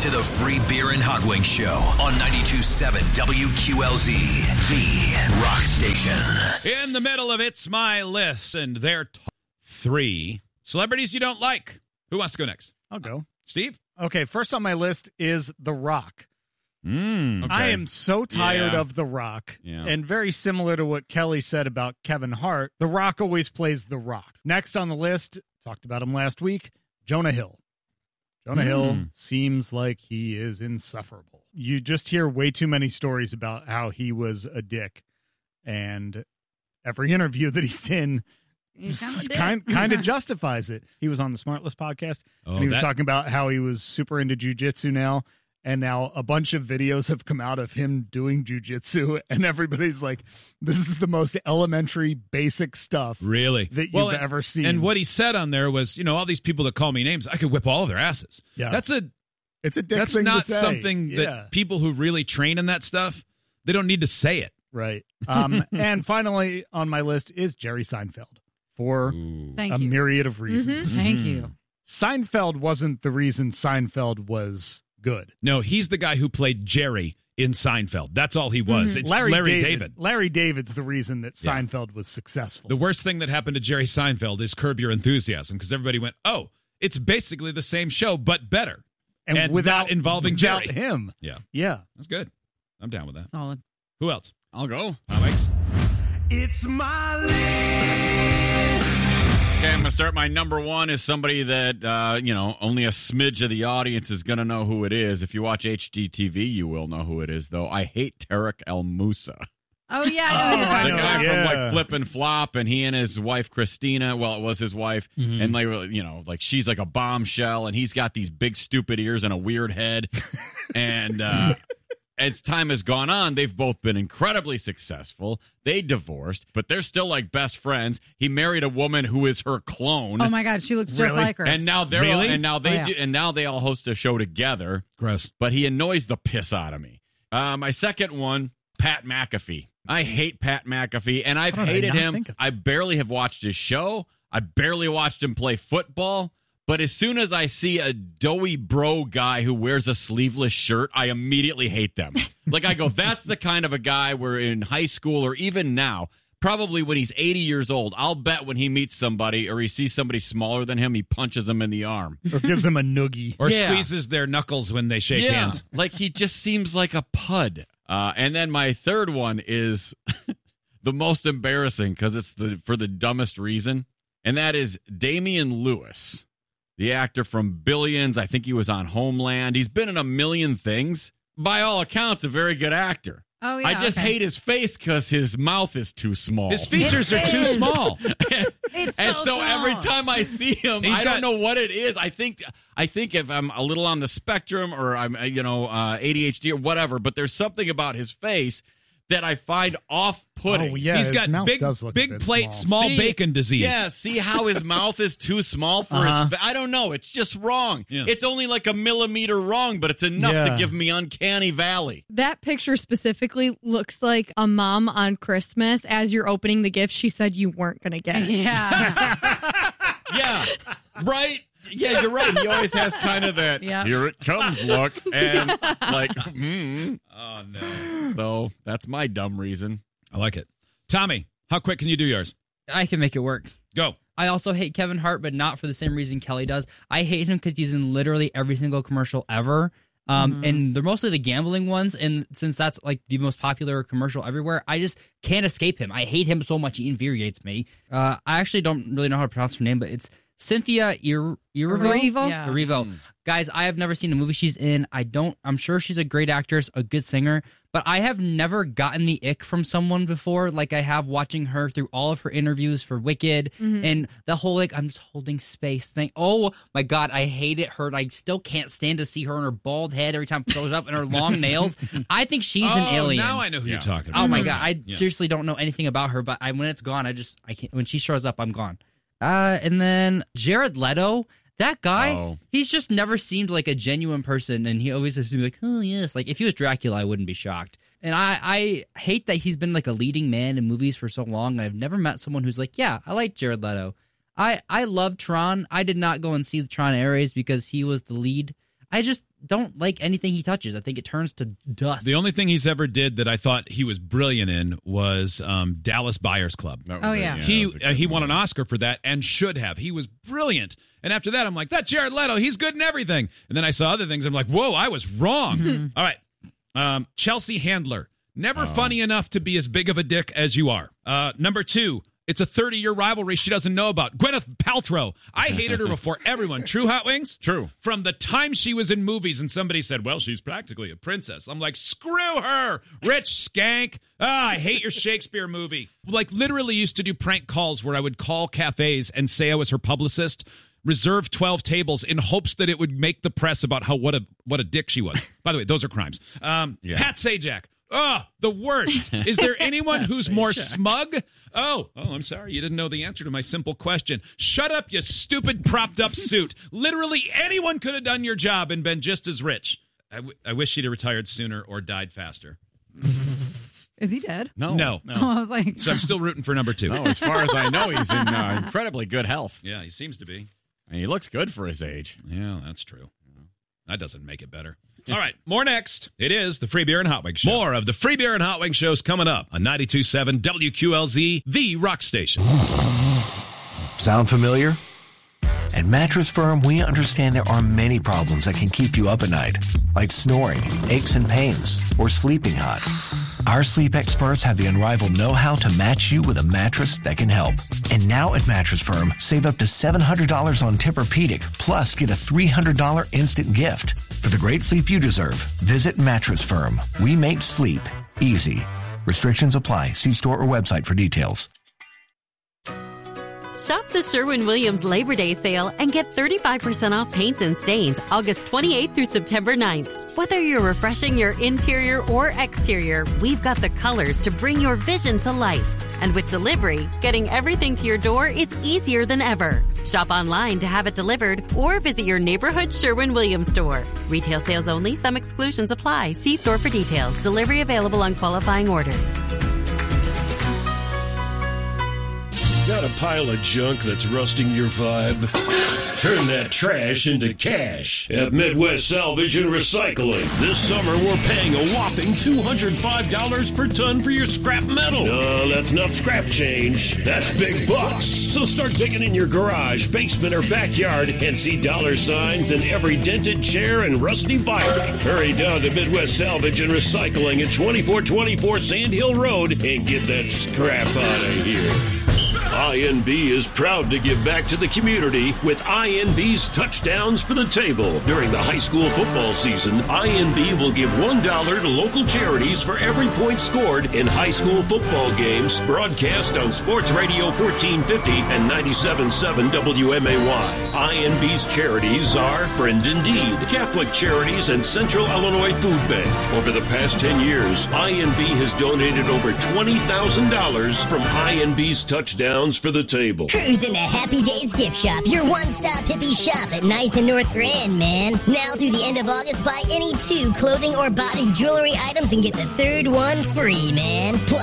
to the Free Beer and Hot Wings Show on 92.7 WQLZ, the rock station. In the middle of It's My List, and their top 3 celebrities you don't like. Who wants to go next? I'll go. Steve? Okay, first on my list is The Rock. Okay. I am so tired of The Rock. Yeah. And very similar to what Kelly said about Kevin Hart, The Rock always plays The Rock. Next on the list, talked about him last week, Jonah Hill. Jonah Hill seems like he is insufferable. You just hear way too many stories about how he was a dick. And every interview that he's in kind of justifies it. He was on the Smartless podcast, and he was talking about how he was super into jiu-jitsu now. And now a bunch of videos have come out of him doing jiu-jitsu, and everybody's like, this is the most elementary, basic stuff really that you've ever seen. And what he said on there was, all these people that call me names, I could whip all of their asses. Yeah. It's a dick That's thing not to say. Something that people who really train in that stuff, they don't need to say it. Right. And finally on my list is Jerry Seinfeld for a myriad of reasons. Thank you. Seinfeld wasn't the reason Seinfeld was good. No, he's the guy who played Jerry in Seinfeld. That's all he was. It's Larry David. Larry David's the reason that Seinfeld was successful. The worst thing that happened to Jerry Seinfeld is Curb Your Enthusiasm, because everybody went, oh, it's basically the same show, but better. And without involving Jerry. Him. Yeah. That's good. I'm down with that. Solid. Who else? I'll go. Alex? It's my list. Okay, I'm going to start. My number one is somebody that, only a smidge of the audience is going to know who it is. If you watch HGTV, you will know who it is, though. I hate Tarek El Moussa. Oh, yeah. I know. The guy from, Flip and Flop, and he and his wife, Christina, well, it was his wife, and, she's like a bombshell, and he's got these big, stupid ears and a weird head, and... as time has gone on, they've both been incredibly successful. They divorced, but they're still like best friends. He married a woman who is her clone. Oh my God, she looks just like her. And now they're and now they all host a show together. Gross. But he annoys the piss out of me. My second one, Pat McAfee. I hate Pat McAfee, and I've hated him. I barely have watched his show. I barely watched him play football. But as soon as I see a doughy bro guy who wears a sleeveless shirt, I immediately hate them. I go, that's the kind of a guy where in high school or even now, probably when he's 80 years old, I'll bet when he meets somebody or he sees somebody smaller than him, he punches them in the arm. Or gives them a noogie. Or squeezes their knuckles when they shake hands. He just seems like a pud. And then my third one is the most embarrassing because it's for the dumbest reason, and that is Damian Lewis. The actor from Billions. I think he was on Homeland. He's been in a million things. By all accounts, a very good actor. Oh, yeah. I just hate his face because his mouth is too small. His features are too small. And so every time I see him, I don't know what it is. I think if I'm a little on the spectrum or I'm ADHD or whatever, but there's something about his face that I find off-putting. Oh, yeah, he's got big plate, small bacon disease. Yeah, see how his mouth is too small for his I don't know. It's just wrong. Yeah. It's only like a millimeter wrong, but it's enough to give me uncanny valley. That picture specifically looks like a mom on Christmas. As you're opening the gift, she said you weren't going to get it. Yeah. Yeah, right? Yeah, you're right. He always has kind of that, here it comes look. And Oh, no. So that's my dumb reason. I like it. Tommy, how quick can you do yours? I can make it work. Go. I also hate Kevin Hart, but not for the same reason Kelly does. I hate him because he's in literally every single commercial ever. And they're mostly the gambling ones. And since that's like the most popular commercial everywhere, I just can't escape him. I hate him so much. He infuriates me. I actually don't really know how to pronounce her name, but it's Cynthia Erivo. Yeah. Erivo. Guys, I have never seen a movie she's in. I'm sure she's a great actress, a good singer, but I have never gotten the ick from someone before like I have watching her through all of her interviews for Wicked and the whole I'm just holding space thing. Oh my God, I hate it. I still can't stand to see her and her bald head every time it goes up and her long nails. I think she's an alien. Now I know who you're talking about. Oh my God, I seriously don't know anything about her, but when it's gone, I can't. When she shows up, I'm gone. And then Jared Leto, that guy, he's just never seemed like a genuine person, and he always seemed like, oh yes, like if he was Dracula, I wouldn't be shocked. And I hate that he's been like a leading man in movies for so long, and I've never met someone who's like, yeah, I like Jared Leto. I love Tron. I did not go and see the Tron Ares because he was the lead. I just don't like anything he touches. I think it turns to dust. The only thing he's ever did that I thought he was brilliant in was Dallas Buyers Club. He won an Oscar for that and should have. He was brilliant. And after that, I'm like, that Jared Leto, he's good in everything. And then I saw other things. I'm like, whoa, I was wrong. All right. Chelsea Handler. Never funny enough to be as big of a dick as you are. Number 2, it's a 30-year rivalry she doesn't know about. Gwyneth Paltrow. I hated her before everyone. True, Hot Wings? True. From the time she was in movies and somebody said, well, she's practically a princess. I'm like, screw her, rich skank. I hate your Shakespeare movie. Like, literally used to do prank calls where I would call cafes and say I was her publicist, reserve 12 tables in hopes that it would make the press about what a dick she was. By the way, those are crimes. Pat Sajak. Oh, the worst. Is there anyone who's more smug? Oh, I'm sorry. You didn't know the answer to my simple question. Shut up, you stupid propped up suit. Literally anyone could have done your job and been just as rich. I wish she'd have retired sooner or died faster. Is he dead? No. Oh, I was like, So I'm still rooting for number 2. No, as far as I know, he's in incredibly good health. Yeah, he seems to be. And he looks good for his age. Yeah, that's true. That doesn't make it better. All right, more next. It is the Free Beer and Hot Wings Show. More of the Free Beer and Hot Wings shows coming up on 92.7 WQLZ, the rock station. Sound familiar? At Mattress Firm, we understand there are many problems that can keep you up at night, like snoring, aches and pains, or sleeping hot. Our sleep experts have the unrivaled know-how to match you with a mattress that can help. And now at Mattress Firm, save up to $700 on Tempur-Pedic, plus get a $300 instant gift. For the great sleep you deserve, visit Mattress Firm. We make sleep easy. Restrictions apply. See store or website for details. Shop the Sherwin-Williams Labor Day sale and get 35% off paints and stains August 28th through September 9th. Whether you're refreshing your interior or exterior, we've got the colors to bring your vision to life. And with delivery, getting everything to your door is easier than ever. Shop online to have it delivered or visit your neighborhood Sherwin-Williams store. Retail sales only. Some exclusions apply. See store for details. Delivery available on qualifying orders. Got a pile of junk that's rusting your vibe? Turn that trash into cash at Midwest Salvage and Recycling. This summer, we're paying a whopping $205 per ton for your scrap metal. No, that's not scrap change. That's big bucks. So start digging in your garage, basement, or backyard and see dollar signs in every dented chair and rusty bike. Hurry down to Midwest Salvage and Recycling at 2424 Sand Hill Road and get that scrap out of here. INB is proud to give back to the community with INB's Touchdowns for the Table. During the high school football season, INB will give $1 to local charities for every point scored in high school football games broadcast on Sports Radio 1450 and 97.7 WMAY. INB's charities are Friend Indeed, Catholic Charities, and Central Illinois Food Bank. Over the past 10 years, INB has donated over $20,000 from INB's Touchdowns for the Table. Cruise into Happy Days Gift Shop, your one-stop hippie shop at 9th and North Grand, man. Now through the end of August, buy any 2 clothing or body jewelry items and get the third one free, man. Plus,